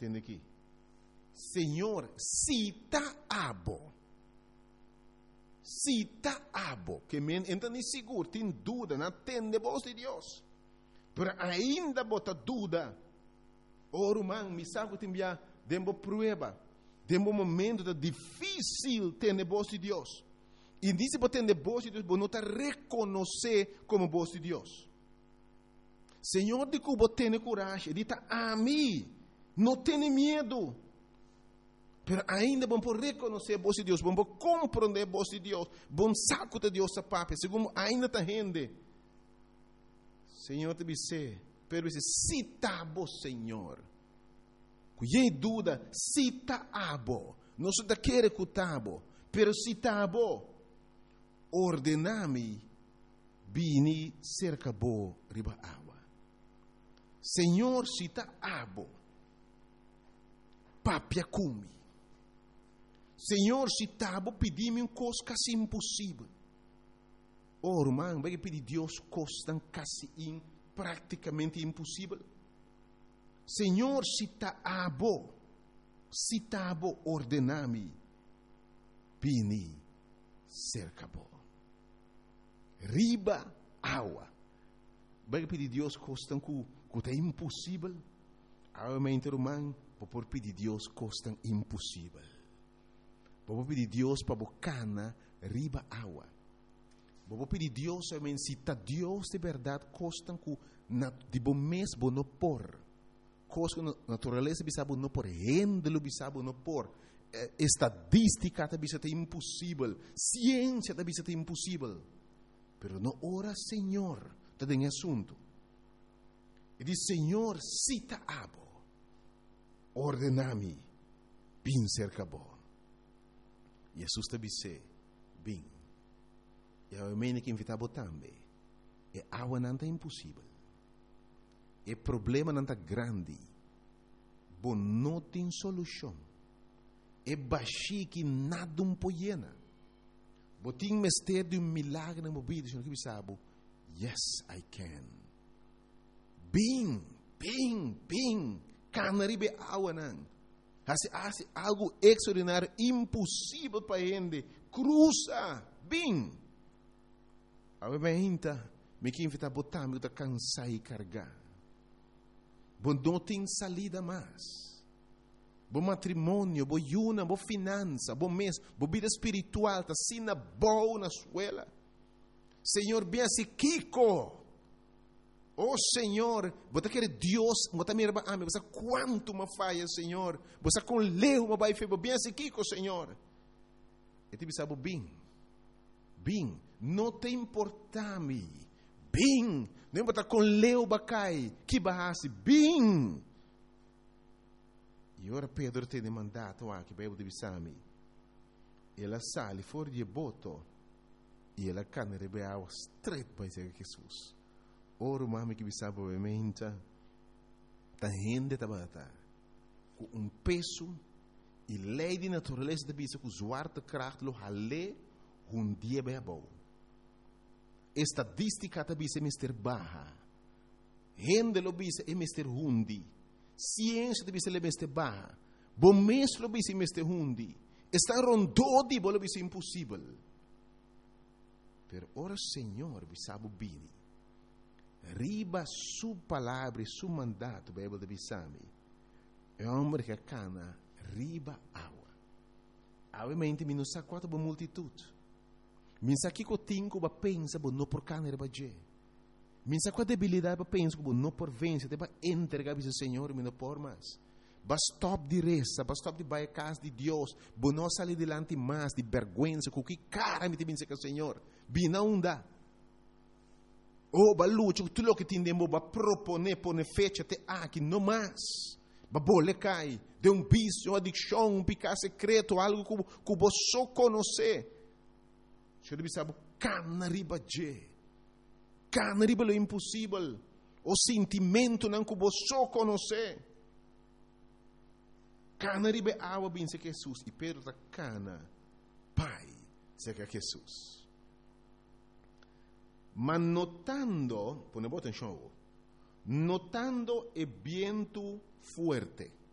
entende aqui? Senhor, se tá abo, que men entra nem seguro, tem dúvida, não atende a voz de Deus. Pero ainda bota dúvida. Oro man, me sabe que tem via dembo prueba, dembo momento da difícil ter a voz de Deus. E disse para ter a voz de Deus, não está reconhecer como voz de Deus. Senhor, de que você tem coragem, de a mim, não tem medo. Pero ainda vamos reconhecer a voz de Deus, vamos compreender a voz de Deus, vamos saco de Deus a papai, segundo ainda está rende. Senhor te disse, pero se está bom, Senhor, cuide dúvida, se está abo, não se está querendo que está bom, pero se está bom, ordename, bini cerca bo riba água. Senhor, se está abo, papia cumi. Senhor, se tabo, pedi-me uma coisa quase impossível. Oh, irmão, vai pedir Deus coisa quase praticamente impossível. Senhor, se tabo, ordename, bini, cerca bo. Riba, água. Vai pedir Deus coisa que é impossível. Realmente, irmão, vou pedir Deus coisa impossível. Vou pedir Deus para bocana riba água. Vou pedir Deus para se está Deus de verdade costam que de bom mês vou não por. Coisa que natureza bisa não por, rendelo bisa não por. Estadística bisa é impossível, ciência bisa é impossível. Pero não ora Senhor, tá em assunto. E diz Senhor, cita abo, ordenami, bin cerca bom. Jesus te disse, bem, e a mim que invitava também, e água não é impossível, e problema não é grande, bom não tem solução, e baixi que nada pode, bom tem mistério de milagre na minha vida, que sabe, yes I can, bem, canaribe água não. Hace algo extraordinário, impossível para a gente. Cruza, bem. Obviamente, me que invita a botar, me está cansado e carregar. Bom, não tem salida mais. Bom matrimônio, bom yuna, bom finança, bom mês, bom vida espiritual, está sina boa na escola. Senhor, bem assim, Kiko. Oh Senhor, você quer Deus, você me ama, você quanto me falha, Senhor, você com leu, me vai fazer bem assim, Kiko, Senhor. E te sabe bem, não te importa-me, bem, não está com leu, bacai, que barrasse, bem. E ora Pedro te mandato aqui, para eu te bisami. Ela sale fora de boto, e ela cana de beau straight para Jesus. Oro mami que bisaba obviamente ta gente tabata com peso e lei de natureza de bisa com zwarte kracht lo hale dia bebo. Estadística ta bisa mister baha. Gente lo bisa e mister hundi. Ciência de bisa le mister baha. Bom mês lo bisa mister hundi. Está rondodi bolo bisa impossível. Per ora Senhor bisabo bini. Riba su palavra e su mandato, Bible de Bisami, é homem que cana riba água. Obviamente, mi non sa quanto boa multitude. Mi sa que eu tenho que pensa, bo não por cana riba je. Mi sa qual debilidade ba pensa, bo não por vencer, te ba entregar ao Senhor, mi não por mais. Ba stop de reza, ba stop de vai a casa de Deus, bo não sair delante mais de vergonha, com que cara me te pensa que o Senhor, bi não dá. Oh, balucho, tudo o que tindemo ba propone pone fecha te aqui não mais. Ba bole cai, de vício, uma adicção, pecado secreto, algo que você só conhece. Você deve saber, cana riba je. Cana riba lo impossível. O sentimento não que você só conhece. Cana riba água bem se Jesus e Pedro da cana, pai, se que Jesus. Mas notando, pone atenção, notando o vento fuerte.